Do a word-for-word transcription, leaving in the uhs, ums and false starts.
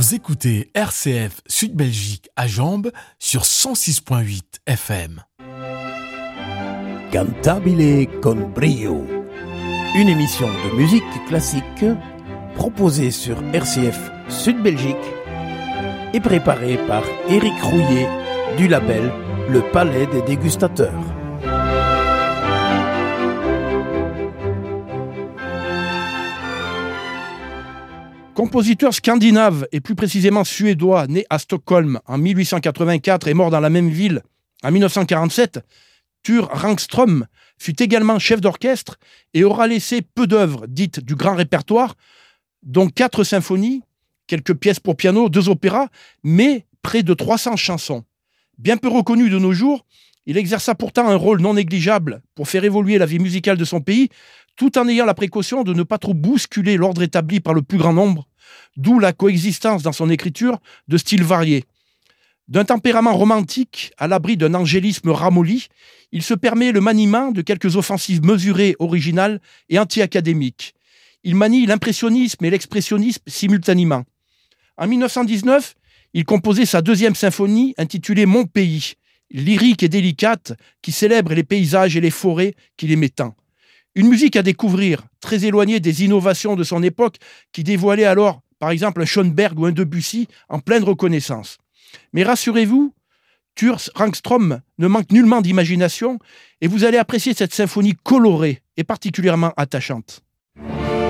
Vous écoutez R C F Sud Belgique à Jambes sur cent six virgule huit F M. Cantabile con brio. Une émission de musique classique proposée sur R C F Sud Belgique et préparée par Éric Rouillet du label Le Palais des Dégustateurs. Compositeur scandinave et plus précisément suédois, né à Stockholm en mille huit cent quatre-vingt-quatre et mort dans la même ville en mille neuf cent quarante-sept, Ture Rangström fut également chef d'orchestre et aura laissé peu d'œuvres dites du grand répertoire, dont quatre symphonies, quelques pièces pour piano, deux opéras, mais près de trois cents chansons. Bien peu reconnu de nos jours, il exerça pourtant un rôle non négligeable pour faire évoluer la vie musicale de son pays, tout en ayant la précaution de ne pas trop bousculer l'ordre établi par le plus grand nombre, d'où la coexistence dans son écriture de styles variés. D'un tempérament romantique, à l'abri d'un angélisme ramolli, il se permet le maniement de quelques offensives mesurées, originales et anti-académiques. Il manie l'impressionnisme et l'expressionnisme simultanément. En mille neuf cent dix-neuf, il composait sa deuxième symphonie intitulée « Mon pays », lyrique et délicate, qui célèbre les paysages et les forêts qu'il aimait tant. Une musique à découvrir, très éloignée des innovations de son époque, qui dévoilaient alors, par exemple, un Schoenberg ou un Debussy en pleine reconnaissance. Mais rassurez-vous, Ture Rangström ne manque nullement d'imagination et vous allez apprécier cette symphonie colorée et particulièrement attachante.